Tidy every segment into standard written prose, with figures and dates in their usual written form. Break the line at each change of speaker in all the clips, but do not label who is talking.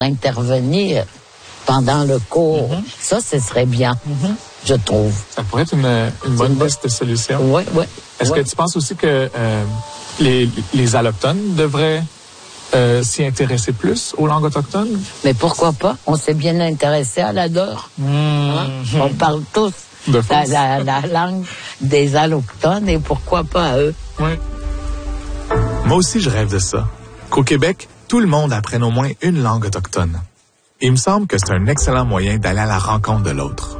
intervenir pendant le cours. Ça, ce serait bien, je trouve.
Ça pourrait être une bonne liste de solutions.
Oui, oui.
Est-ce que tu penses aussi que les allochtones devraient s'y intéresser plus aux langues autochtones?
Mais pourquoi pas? On s'est bien intéressé à l'adore. On parle tous la langue des allochtones et pourquoi pas à eux?
Oui.
Moi aussi, je rêve de ça. Qu'au Québec, tout le monde apprenne au moins une langue autochtone. Il me semble que c'est un excellent moyen d'aller à la rencontre de l'autre.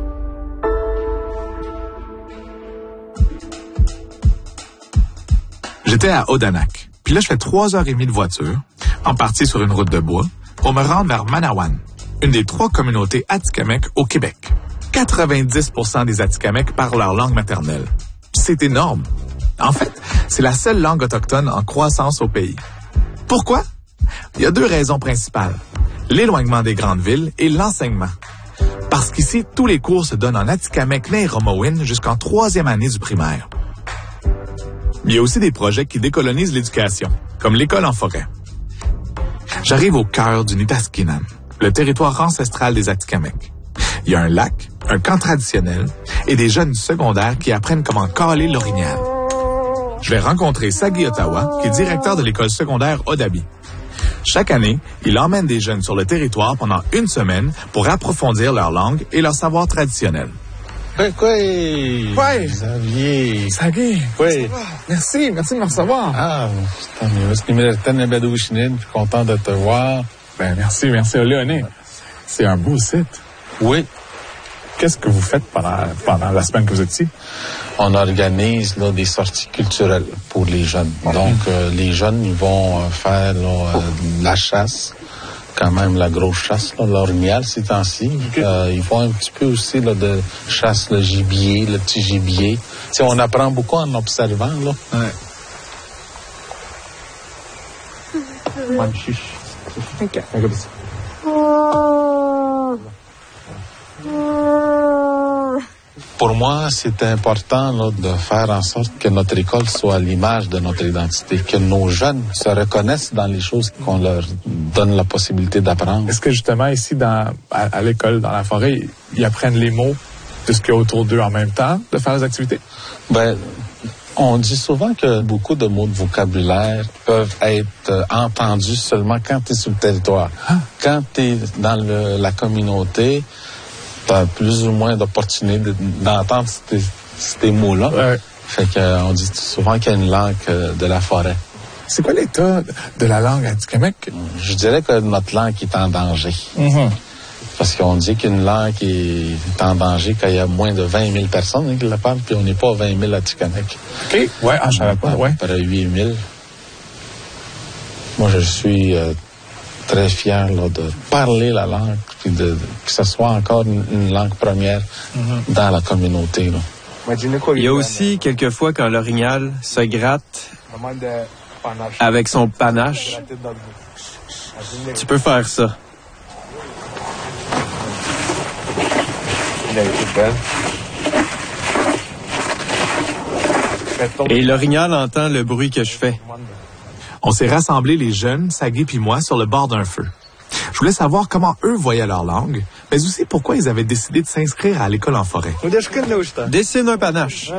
J'étais à Odanak. Puis là, je fais 3h30 de voiture, en partie sur une route de bois, pour me rendre vers Manawan, une des 3 communautés Atikamekw au Québec. 90% des Atikamekw parlent leur langue maternelle. C'est énorme. En fait, c'est la seule langue autochtone en croissance au pays. Pourquoi? Il y a 2 raisons principales. L'éloignement des grandes villes et l'enseignement. Parce qu'ici, tous les cours se donnent en Atikamekw et Romawin jusqu'en 3e année du primaire. Il y a aussi des projets qui décolonisent l'éducation, comme l'école en forêt. J'arrive au cœur du Nitaskinan, le territoire ancestral des Atikamekw. Il y a un lac, un camp traditionnel et des jeunes du secondaire qui apprennent comment caler l'orignal. Je vais rencontrer Sagi Ottawa, qui est directeur de l'école secondaire Odabi. Chaque année, il emmène des jeunes sur le territoire pendant 1 semaine pour approfondir leur langue et leur savoir traditionnel.
Oui.
Xavier. Sagi.
Oui.
Merci de me recevoir.
Ah, je suis content de te voir.
Ben, merci, Léoné. C'est un beau site.
Oui.
Qu'est-ce que vous faites pendant la semaine que vous êtes ici?
On organise là, des sorties culturelles pour les jeunes. Donc, les jeunes, ils vont faire la chasse, quand même la grosse chasse, l'orignal ces temps-ci. Ils font un petit peu aussi là, de chasse le gibier, le petit gibier. T'sais, on apprend beaucoup en observant. Là.
Ouais.
Pour moi, c'est important là, de faire en sorte que notre école soit à l'image de notre identité, que nos jeunes se reconnaissent dans les choses qu'on leur donne la possibilité d'apprendre.
Est-ce que justement ici, à l'école, dans la forêt, ils apprennent les mots de ce qu'il y a autour d'eux en même temps, de faire les activités?
Ben, on dit souvent que beaucoup de mots de vocabulaire peuvent être entendus seulement quand tu es sur le territoire. Quand tu es dans la communauté, tu as plus ou moins d'opportunités d'entendre ces mots-là.
Ouais.
Fait qu'on dit souvent qu'il y a une langue de la forêt.
C'est quoi l'état de la langue atikamekw?
Je dirais que notre langue est en danger. Parce qu'on dit qu'une langue est en danger quand il y a moins de 20 000 personnes qui la parlent, puis on n'est pas à 20 000 Atikamekw.
OK. Ouais, je savais pas, ouais.
Par 8 000. Moi, je suis très fier là, de parler la langue, puis que ce soit encore une langue première dans la communauté. Là.
Il y a aussi quelquefois quand l'orignal se gratte avec son panache. Tu peux faire ça. Et l'orignal entend le bruit que je fais.
On s'est rassemblés, les jeunes, Sagi puis moi, sur le bord d'un feu. Je voulais savoir comment eux voyaient leur langue, mais aussi pourquoi ils avaient décidé de s'inscrire à l'école en forêt.
Dessine un panache.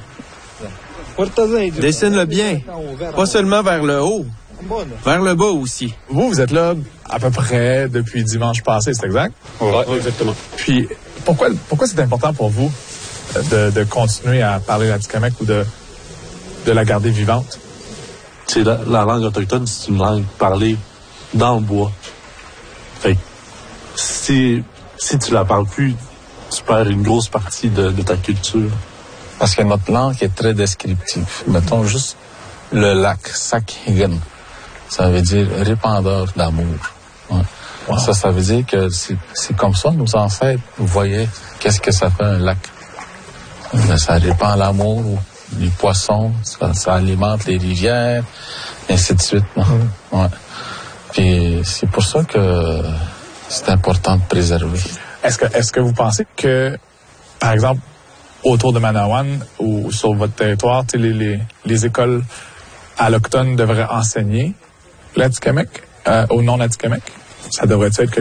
Dessine-le bien. Pas seulement vers le haut, vers le bas aussi.
Vous êtes là à peu près depuis dimanche passé, c'est exact?
Oui, exactement.
Puis, pourquoi c'est important pour vous de continuer à parler l'Atikamekw ou de la garder vivante?
C'est la langue autochtone, c'est une langue parlée dans le bois. Fait que si tu la parles plus, tu perds une grosse partie de ta culture.
Parce que notre langue est très descriptive. Mettons juste le lac Sakhigan. Ça veut dire répandeur d'amour. Ouais. Wow. Ça veut dire que c'est comme ça, nos ancêtres voyaient qu'est-ce que ça fait un lac. Ça répand l'amour, les poissons, ça alimente les rivières, et ainsi de suite. Ouais. Puis c'est pour ça que c'est important de préserver.
Est-ce que vous pensez que, par exemple, autour de Manawan ou sur votre territoire, les écoles allochtones devraient enseigner l'Atikamekw aux non-Atikamekw? Ça devrait être